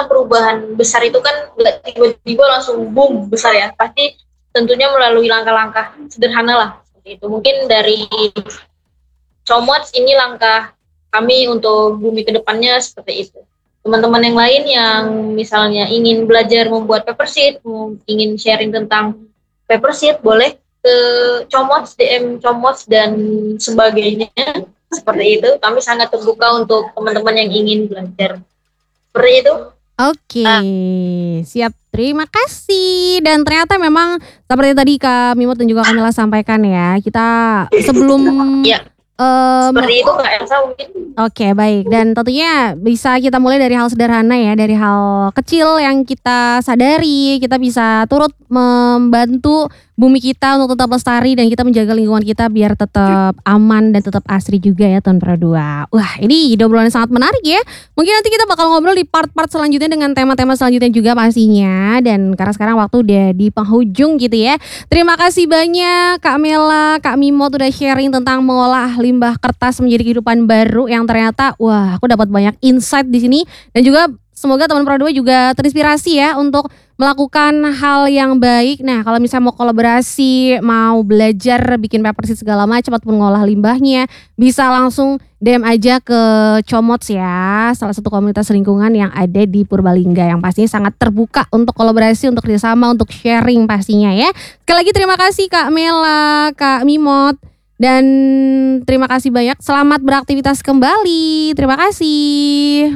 karena perubahan besar itu kan nggak tiba-tiba langsung boom besar ya, pasti tentunya melalui langkah-langkah sederhana lah seperti itu. Mungkin dari Comots ini langkah kami untuk bumi kedepannya seperti itu. Teman-teman yang lain yang misalnya ingin belajar membuat paper sheet, ingin sharing tentang paper sheet, boleh ke Comots, DM Comots dan sebagainya seperti itu. Kami sangat terbuka untuk teman-teman yang ingin belajar seperti itu. Oke, siap. Terima kasih. Dan ternyata memang seperti tadi Kak Mimot dan juga Kamila sampaikan ya, kita sebelum Ya, seperti itu Kak Elsa mungkin. Oke, baik. Dan tentunya bisa kita mulai dari hal sederhana ya, dari hal kecil yang kita sadari, kita bisa turut membantu bumi kita untuk tetap lestari dan kita menjaga lingkungan kita biar tetap aman dan tetap asri juga ya tahun Pro 2. Wah, ini obrolan yang sangat menarik ya. Mungkin nanti kita bakal ngobrol di part-part selanjutnya dengan tema-tema selanjutnya juga pastinya. Dan karena sekarang waktu udah di penghujung gitu ya. Terima kasih banyak Kak Mela, Kak Mimot udah sharing tentang mengolah limbah kertas menjadi kehidupan baru yang ternyata wah aku dapat banyak insight di sini dan juga semoga teman Pro 2 juga terinspirasi ya untuk melakukan hal yang baik. Nah, kalau misalnya mau kolaborasi, mau belajar bikin paper sheet segala macam ataupun ngolah limbahnya, bisa langsung DM aja ke Comots ya, salah satu komunitas lingkungan yang ada di Purbalingga yang pastinya sangat terbuka untuk kolaborasi, untuk kerjasama, untuk sharing pastinya ya. Sekali lagi terima kasih Kak Mela, Kak Mimot, dan terima kasih banyak. Selamat beraktivitas kembali. Terima kasih.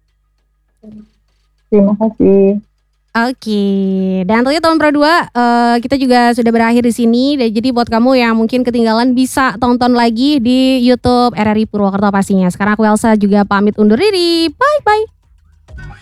Terima kasih. Oke, dan tentunya tahun Pro 2 kita juga sudah berakhir di sini. Dan jadi buat kamu yang mungkin ketinggalan bisa tonton lagi di YouTube RRI Purwokerto pastinya. Sekarang aku Elsa juga pamit undur diri. Bye bye.